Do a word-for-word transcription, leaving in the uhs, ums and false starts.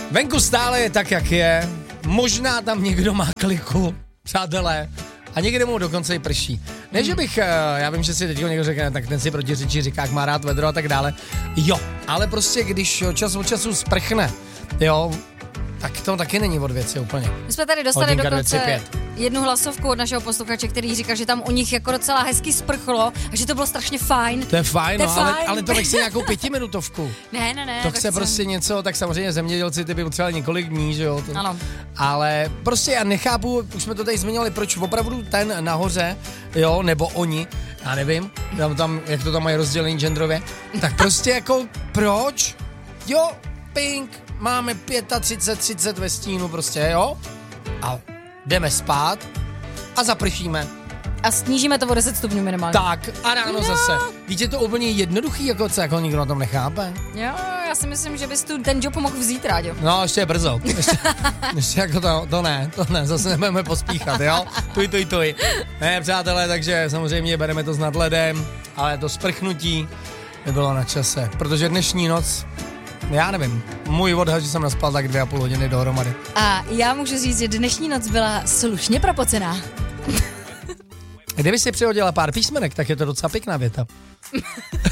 Venku stále je tak, jak je. Možná tam někdo má kliku, přátelé. A někde mu dokonce i prší. Ne, že bych, já vím, že si teď někdo řekne, tak ten si protiřečí, říká, jak má rád vedro a tak dále. Jo, ale prostě když čas od času sprchne, jo, tak to taky není od věci úplně. My jsme tady dostali Hodinka dokonce jednu hlasovku od našeho posluchače, který říkal, že tam u nich jako docela hezky sprchlo a že to bylo strašně fajn. To je fajn, to je no, fajn. Ale, ale to nechce nějakou pětiminutovku. Ne, ne, ne. To chce prostě jsem... něco, tak samozřejmě zemědělci ty by potřebovali několik dní, že jo. To... Ano. Ale prostě já nechápu, už jsme to tady zmiňovali, proč opravdu ten nahoře, jo, nebo oni, já nevím, tam, tam, jak to tam mají rozdělení genderově, tak prostě jako proč? Jo, pink, máme třicet pět, třicet ve stínu prostě, jo? A jdeme spát a zapršíme. A snížíme to o deset stupňů minimálně. Tak, a ráno no. zase. Víte, to úplně jednoduchý, jako co, jako nikdo na tom nechápe. Jo, já si myslím, že bys tu ten job mohl vzít, Ráďo. No, ještě je brzo. Ještě, ještě jako to, to ne, to ne, zase nebudeme pospíchat, jo? Tuj, tuj, tuj. Ne, přátelé, takže samozřejmě bereme to s nadhledem, ale to sprchnutí nebylo na čase, protože dnešní noc, já nevím, můj odhad, že jsem naspal tak dvě a půl hodiny dohromady. A já můžu říct, že dnešní noc byla slušně propocená. Kdyby si přihodila pár písmenek, tak je to docela pěkná věta.